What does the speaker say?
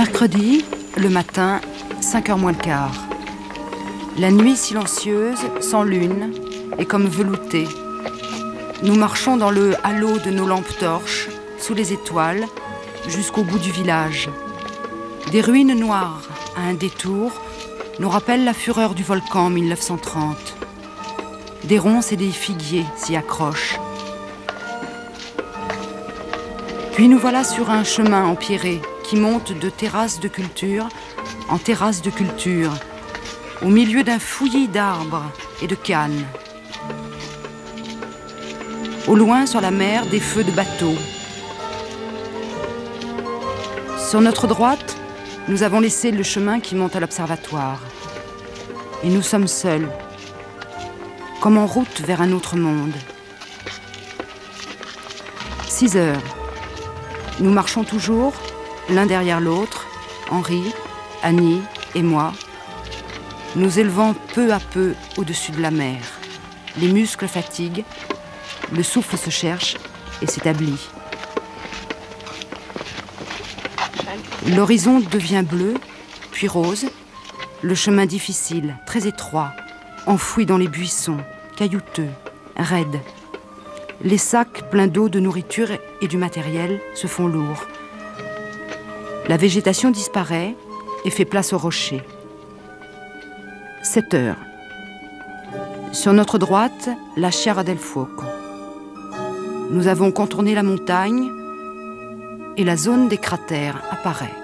Mercredi, le matin, 5h moins le quart. La nuit silencieuse, sans lune, est comme veloutée. Nous marchons dans le halo de nos lampes torches, sous les étoiles, jusqu'au bout du village. Des ruines noires, à un détour, nous rappellent la fureur du volcan en 1930. Des ronces et des figuiers s'y accrochent. Puis nous voilà sur un chemin empierré qui monte de terrasse de culture en terrasse de culture, au milieu d'un fouillis d'arbres et de cannes. Au loin, sur la mer, des feux de bateaux. Sur notre droite, nous avons laissé le chemin qui monte à l'observatoire. Et nous sommes seuls, comme en route vers un autre monde. 6 heures. Nous marchons toujours, l'un derrière l'autre, Henri, Annie et moi, nous élevant peu à peu au-dessus de la mer. Les muscles fatiguent, le souffle se cherche et s'établit. L'horizon devient bleu, puis rose, le chemin difficile, très étroit, enfoui dans les buissons, caillouteux, raides. Les sacs pleins d'eau, de nourriture et du matériel se font lourds. La végétation disparaît et fait place aux rochers. 7 heures. Sur notre droite, la Sierra del Fuoco. Nous avons contourné la montagne et la zone des cratères apparaît.